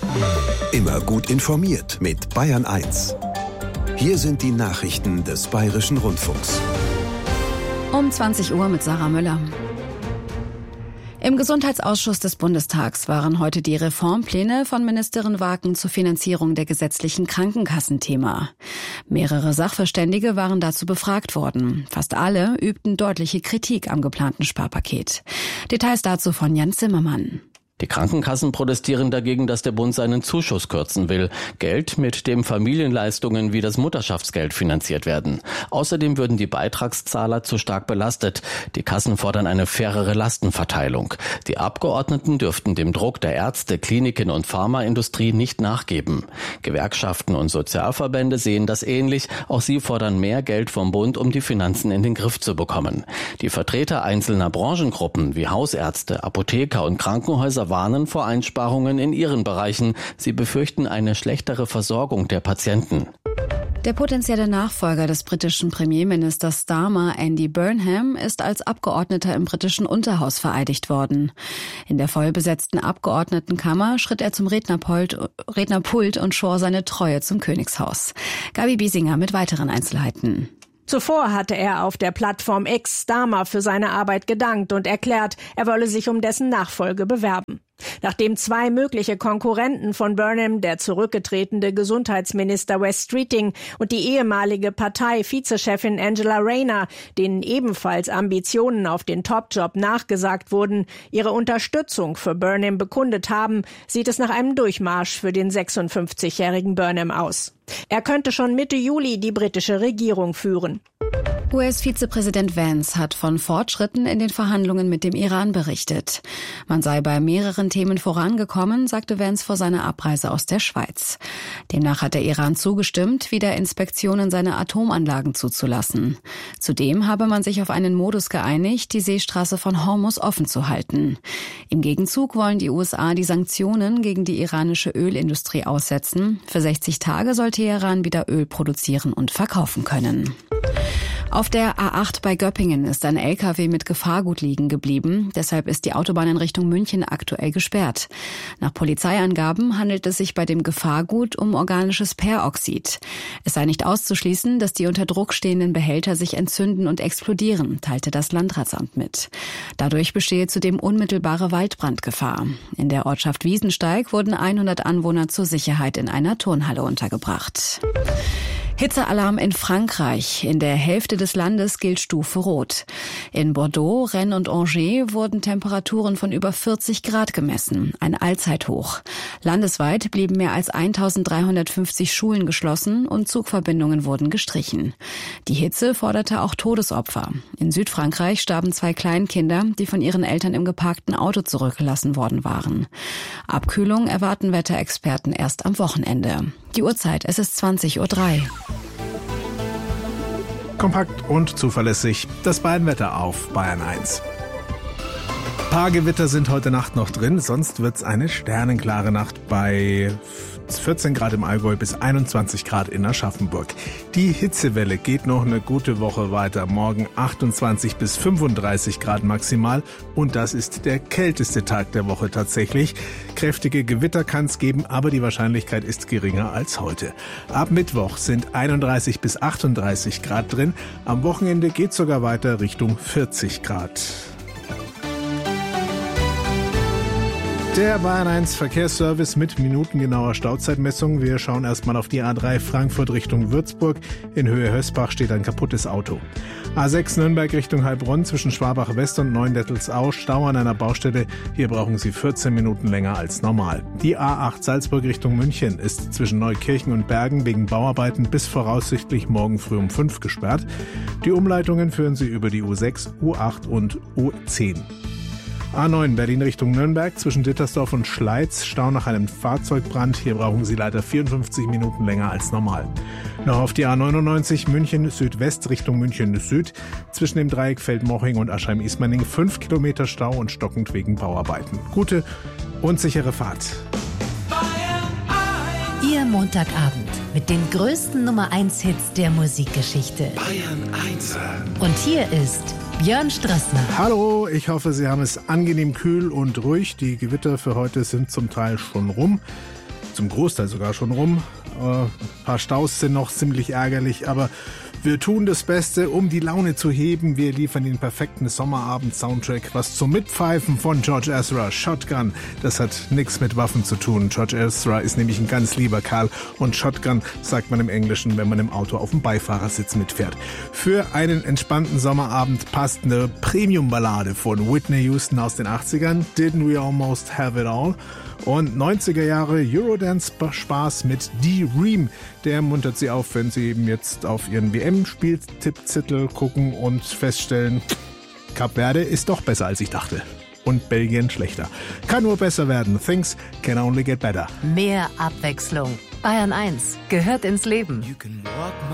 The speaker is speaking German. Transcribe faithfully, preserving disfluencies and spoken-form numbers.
Immer gut informiert mit Bayern eins. Hier sind die Nachrichten des Bayerischen Rundfunks. Um zwanzig Uhr mit Sarah Müller. Im Gesundheitsausschuss des Bundestags waren heute die Reformpläne von Ministerin Waken zur Finanzierung der gesetzlichen Krankenkassen Thema. Mehrere Sachverständige waren dazu befragt worden. Fast alle übten deutliche Kritik am geplanten Sparpaket. Details dazu von Jan Zimmermann. Die Krankenkassen protestieren dagegen, dass der Bund seinen Zuschuss kürzen will. Geld, mit dem Familienleistungen wie das Mutterschaftsgeld finanziert werden. Außerdem würden die Beitragszahler zu stark belastet. Die Kassen fordern eine fairere Lastenverteilung. Die Abgeordneten dürften dem Druck der Ärzte, Kliniken und Pharmaindustrie nicht nachgeben. Gewerkschaften und Sozialverbände sehen das ähnlich. Auch sie fordern mehr Geld vom Bund, um die Finanzen in den Griff zu bekommen. Die Vertreter einzelner Branchengruppen wie Hausärzte, Apotheker und Krankenhäuser warnen vor Einsparungen in ihren Bereichen. Sie befürchten eine schlechtere Versorgung der Patienten. Der potenzielle Nachfolger des britischen Premierministers Starmer, Andy Burnham, ist als Abgeordneter im britischen Unterhaus vereidigt worden. In der vollbesetzten Abgeordnetenkammer schritt er zum Rednerpult, Rednerpult und schwor seine Treue zum Königshaus. Gabi Biesinger mit weiteren Einzelheiten. Zuvor hatte er auf der Plattform X Starmer für seine Arbeit gedankt und erklärt, er wolle sich um dessen Nachfolge bewerben. Nachdem zwei mögliche Konkurrenten von Burnham, der zurückgetretene Gesundheitsminister Wes Streeting und die ehemalige Partei-Vizechefin Angela Rayner, denen ebenfalls Ambitionen auf den Top-Job nachgesagt wurden, ihre Unterstützung für Burnham bekundet haben, sieht es nach einem Durchmarsch für den sechsundfünfzigjährigen Burnham aus. Er könnte schon Mitte Juli die britische Regierung führen. U S-Vizepräsident Vance hat von Fortschritten in den Verhandlungen mit dem Iran berichtet. Man sei bei mehreren Themen vorangekommen, sagte Vance vor seiner Abreise aus der Schweiz. Demnach hat der Iran zugestimmt, wieder Inspektionen seiner Atomanlagen zuzulassen. Zudem habe man sich auf einen Modus geeinigt, die Seestraße von Hormuz offen zu halten. Im Gegenzug wollen die U S A die Sanktionen gegen die iranische Ölindustrie aussetzen. Für sechzig Tage soll Teheran wieder Öl produzieren und verkaufen können. Auf der A acht bei Göppingen ist ein L K W mit Gefahrgut liegen geblieben. Deshalb ist die Autobahn in Richtung München aktuell gesperrt. Nach Polizeiangaben handelt es sich bei dem Gefahrgut um organisches Peroxid. Es sei nicht auszuschließen, dass die unter Druck stehenden Behälter sich entzünden und explodieren, teilte das Landratsamt mit. Dadurch bestehe zudem unmittelbare Waldbrandgefahr. In der Ortschaft Wiesensteig wurden hundert Anwohner zur Sicherheit in einer Turnhalle untergebracht. Hitzealarm in Frankreich. In der Hälfte des Landes gilt Stufe Rot. In Bordeaux, Rennes und Angers wurden Temperaturen von über vierzig Grad gemessen. Ein Allzeithoch. Landesweit blieben mehr als eintausenddreihundertfünfzig Schulen geschlossen und Zugverbindungen wurden gestrichen. Die Hitze forderte auch Todesopfer. In Südfrankreich starben zwei Kleinkinder, die von ihren Eltern im geparkten Auto zurückgelassen worden waren. Abkühlung erwarten Wetterexperten erst am Wochenende. Die Uhrzeit, es ist zwanzig Uhr drei. Kompakt und zuverlässig das Bayernwetter auf Bayern eins. Paar Gewitter sind heute Nacht noch drin, sonst wird's eine sternenklare Nacht bei vierzehn Grad im Allgäu bis einundzwanzig Grad in Aschaffenburg. Die Hitzewelle geht noch eine gute Woche weiter. Morgen achtundzwanzig bis fünfunddreißig Grad maximal und das ist der kälteste Tag der Woche tatsächlich. Kräftige Gewitter kann es geben, aber die Wahrscheinlichkeit ist geringer als heute. Ab Mittwoch sind einunddreißig bis achtunddreißig Grad drin. Am Wochenende geht sogar weiter Richtung vierzig Grad. Der Bayern eins Verkehrsservice mit minutengenauer Stauzeitmessung. Wir schauen erstmal auf die A drei Frankfurt Richtung Würzburg. In Höhe Hösbach steht ein kaputtes Auto. A sechs Nürnberg Richtung Heilbronn zwischen Schwabach West und Neuendettelsau. Stau an einer Baustelle. Hier brauchen Sie vierzehn Minuten länger als normal. Die A acht Salzburg Richtung München ist zwischen Neukirchen und Bergen wegen Bauarbeiten bis voraussichtlich morgen früh um fünf gesperrt. Die Umleitungen führen Sie über die U sechs, U acht und U zehn. A neun Berlin Richtung Nürnberg zwischen Dittersdorf und Schleiz. Stau nach einem Fahrzeugbrand. Hier brauchen Sie leider vierundfünfzig Minuten länger als normal. Noch auf die A neunundneunzig München Südwest Richtung München Süd. Zwischen dem Dreieck Feldmoching und Aschheim-Ismaning fünf Kilometer Stau und stockend wegen Bauarbeiten. Gute und sichere Fahrt. Ihr Montagabend mit den größten Nummer eins Hits der Musikgeschichte. Bayern eins. Und hier ist Björn Strassner. Hallo, ich hoffe, Sie haben es angenehm kühl und ruhig. Die Gewitter für heute sind zum Teil schon rum. zum Großteil sogar schon rum. Äh, ein paar Staus sind noch ziemlich ärgerlich, aber wir tun das Beste, um die Laune zu heben. Wir liefern den perfekten Sommerabend-Soundtrack. Was zum Mitpfeifen von George Ezra, Shotgun. Das hat nichts mit Waffen zu tun. George Ezra ist nämlich ein ganz lieber Kerl. Und Shotgun sagt man im Englischen, wenn man im Auto auf dem Beifahrersitz mitfährt. Für einen entspannten Sommerabend passt eine Premium-Ballade von Whitney Houston aus den achtzigern. Didn't we almost have it all? Und neunziger Jahre Eurodance-Spaß mit D-Ream. Der muntert sie auf, wenn sie eben jetzt auf ihren W M-Spieltippzettel gucken und feststellen, Kap Verde ist doch besser, als ich dachte. Und Belgien schlechter. Kann nur besser werden. Things can only get better. Mehr Abwechslung. Bayern eins gehört ins Leben.